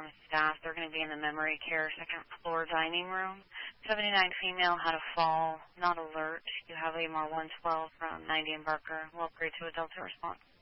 with staff. They're going to be in the memory care second floor dining room. 79 female had a fall, not alert. You have AMR 112 from 90 and Barker. Will upgrade to a Delta response.